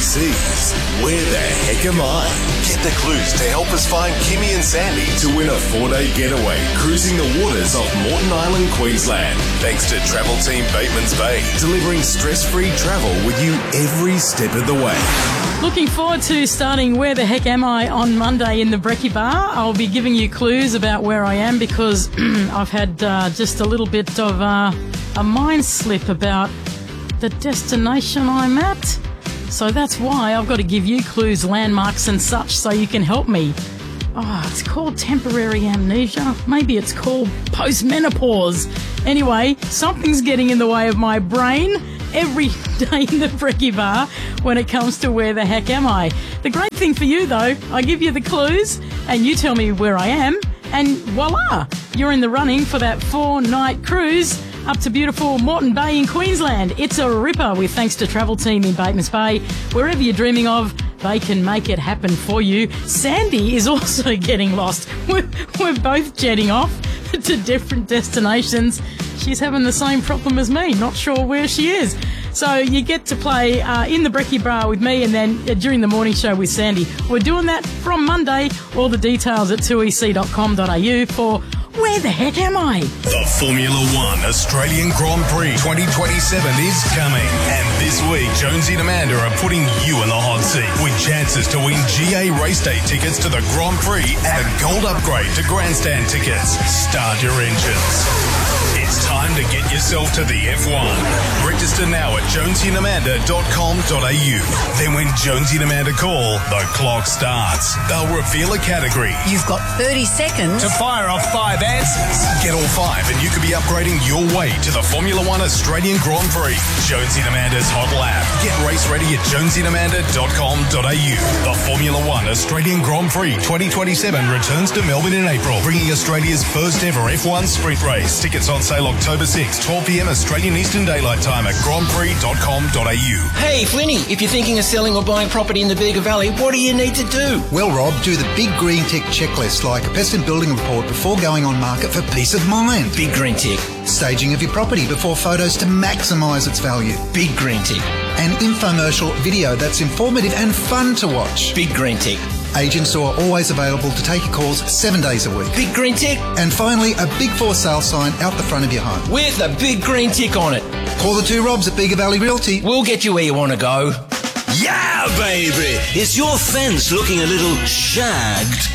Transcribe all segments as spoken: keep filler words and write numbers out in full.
C's Where the Heck Am I? Get the clues to help us find Kimmy and Sandy to win a four-day getaway cruising the waters off Moreton Island, Queensland. Thanks to Travel Team Bateman's Bay, delivering stress-free travel with you every step of the way. Looking forward to starting Where the Heck Am I on Monday in the Brekkie Bar. I'll be giving you clues about where I am because I've had uh, just a little bit of uh, a mind slip about the destination I'm at. So that's why I've got to give you clues, landmarks and such so you can help me. Oh, it's called temporary amnesia. Maybe it's called postmenopause. Anyway, something's getting in the way of my brain every day in the Brekkie Bar when it comes to where the heck am I. The great thing for you, though, I give you the clues and you tell me where I am and voila, you're in the running for that four-night cruise up to beautiful Moreton Bay in Queensland. It's a ripper with thanks to Travel Team in Bateman's Bay. Wherever you're dreaming of, they can make it happen for you. Sandy is also getting lost. We're, we're both jetting off to different destinations. She's having the same problem as me, not sure where she is. So you get to play uh, in the Brekkie Bar with me and then uh, during the morning show with Sandy. We're doing that from Monday. All the details at two e c dot com dot a u for Where the Heck Am I? The Formula One Australian Grand Prix twenty twenty-seven is coming. And this week, Jonesy and Amanda are putting you in the hot seat with chances to win G A race day tickets to the Grand Prix and a gold upgrade to grandstand tickets. Start your engines. It's time to get yourself to the F one. Register now at jonesy and amanda dot com dot a u. Then when Jonesy and Amanda call, the clock starts. They'll reveal a category. You've got thirty seconds to fire off five answers. Get all five and you could be upgrading your way to the Formula One Australian Grand Prix. Jonesy and Amanda's Hot Lap. Get race ready at jonesy and amanda dot com dot a u. The Formula One Australian Grand Prix twenty twenty-seven returns to Melbourne in April, bringing Australia's first ever F one sprint race. Tickets on sale October sixth, twelve p m Australian Eastern Daylight Time at grand prix dot com dot a u. Hey, Flinny, if you're thinking of selling or buying property in the Bega Valley, what do you need to do? Well, Rob, do the big green tick checklist like a pest and building report before going on market for peace of mind. Big green tick. Staging of your property before photos to maximise its value. Big green tick. An infomercial video that's informative and fun to watch. Big green tick. Agents who are always available to take your calls seven days a week. Big green tick. And finally, a big for sale sign out the front of your home. With a big green tick on it. Call the two Robs at Bega Valley Realty. We'll get you where you want to go. Yeah, baby! Is your fence looking a little shagged?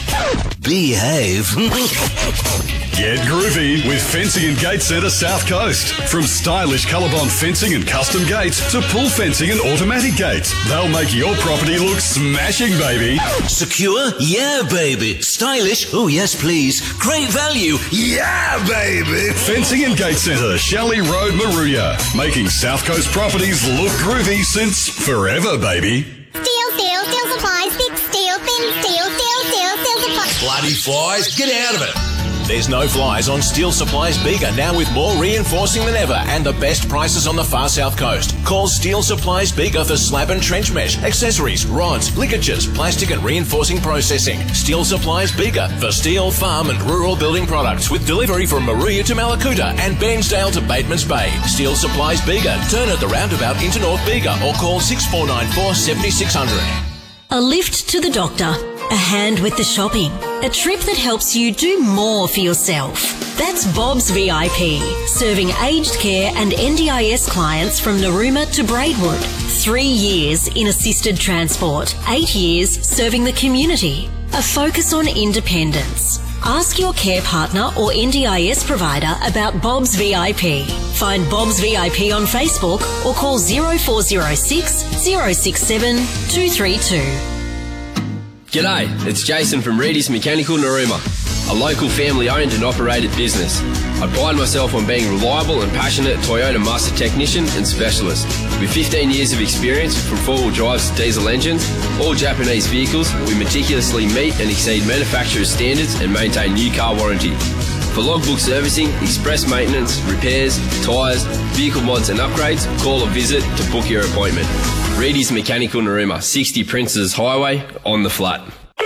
Behave. Get groovy with Fencing and Gate Centre South Coast. From stylish colour-bond fencing and custom gates to pull fencing and automatic gates, they'll make your property look smashing, baby. Secure? Yeah, baby. Stylish? Oh, yes, please. Great value? Yeah, baby. Fencing and Gate Centre, Shelley Road, Maruya. Making South Coast properties look groovy since forever, baby. Steel, steel, steel supplies, thick steel, thin steel, steel, steel, steel supplies. Bloody flies, get out of it. There's no flies on Steel Supplies Bega, now with more reinforcing than ever and the best prices on the far south coast. Call Steel Supplies Bega for slab and trench mesh, accessories, rods, ligatures, plastic and reinforcing processing. Steel Supplies Bega for steel, farm and rural building products with delivery from Maruya to Malakuta and Bairnsdale to Bateman's Bay. Steel Supplies Bega. Turn at the roundabout into North Bega or call six four nine four, seven six zero zero. A lift to the doctor, a hand with the shopping, a trip that helps you do more for yourself. That's Bob's V I P, serving aged care and N D I S clients from Narooma to Braidwood. Three years in assisted transport, eight years serving the community. A focus on independence. Ask your care partner or N D I S provider about Bob's V I P. Find Bob's V I P on Facebook or call zero four zero six, zero six seven, two three two. G'day, it's Jason from Reedy's Mechanical Narooma, a local family-owned and operated business. I pride myself on being reliable and passionate Toyota master technician and specialist. With fifteen years of experience from four-wheel drives to diesel engines, all Japanese vehicles, we meticulously meet and exceed manufacturer's standards and maintain new car warranty. For logbook servicing, express maintenance, repairs, tyres, vehicle mods and upgrades, call or visit to book your appointment. Reedy's Mechanical Narooma, sixty Princes Highway, on the flat.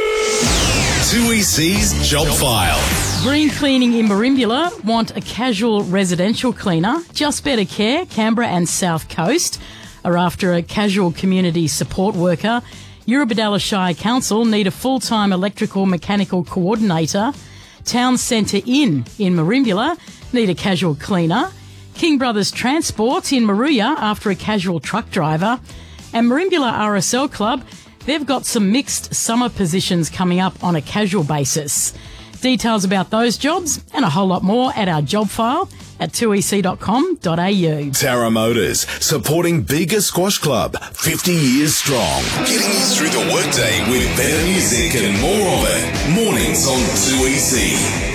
two E C's Job File. Green Cleaning in Merimbula want a casual residential cleaner. Just Better Care, Canberra and South Coast. are after a casual community support worker. Eurobodalla Shire Council need a full-time electrical mechanical coordinator. Town Centre Inn in Merimbula need a casual cleaner. King Brothers Transport in Maruya after a casual truck driver. And Merimbula R S L Club, they've got some mixed summer positions coming up on a casual basis. Details about those jobs and a whole lot more at our job file at two e c dot com dot a u. Tara Motors, supporting Bega Squash Club, fifty years strong. Getting you through the workday with better music and more of it. Mornings on two E C.